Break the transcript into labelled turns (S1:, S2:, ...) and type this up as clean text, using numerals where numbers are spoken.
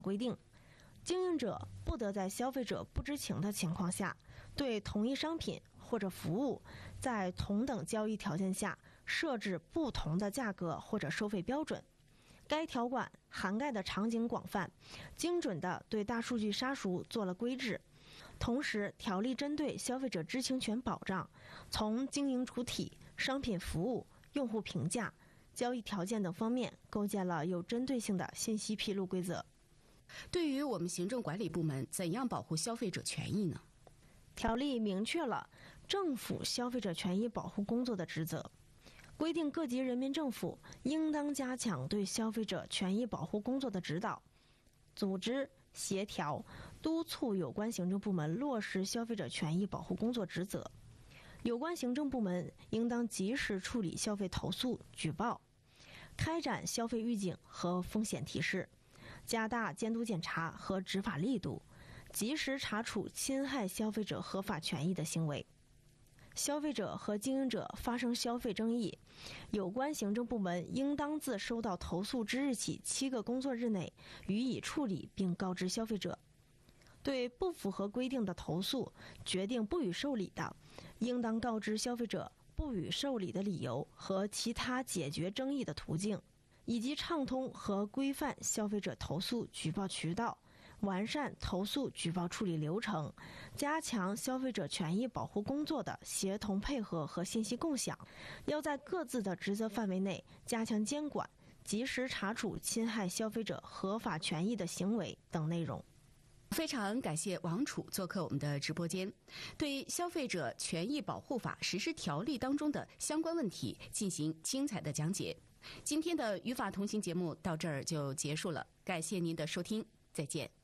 S1: 规定，经营者不得在消费者不知情的情况下，对同一商品或者服务在同等交易条件下设置不同的价格或者收费标准。该条款涵盖的场景广泛，精准地对大数据杀熟做了规制。同时，条例针对消费者知情权保障，从经营主体、商品服务、用户评价、交易条件等方面构建了有针对性的信息披露规则。
S2: 对于我们行政管理部门，怎样保护消费者权益呢？
S1: 条例明确了政府消费者权益保护工作的职责，规定各级人民政府应当加强对消费者权益保护工作的指导，组织、协调、督促有关行政部门落实消费者权益保护工作职责。有关行政部门应当及时处理消费投诉、举报，开展消费预警和风险提示，加大监督检查和执法力度，及时查处侵害消费者合法权益的行为。消费者和经营者发生消费争议，有关行政部门应当自收到投诉之日起7个工作日内予以处理并告知消费者。对不符合规定的投诉，决定不予受理的，应当告知消费者不予受理的理由和其他解决争议的途径，以及畅通和规范消费者投诉举报渠道，完善投诉举报处理流程，加强消费者权益保护工作的协同配合和信息共享，要在各自的职责范围内加强监管，及时查处侵害消费者合法权益的行为等内容。
S2: 非常感谢王楚做客我们的直播间，对消费者权益保护法实施条例当中的相关问题进行精彩的讲解。今天的与法同行节目到这儿就结束了，感谢您的收听，再见。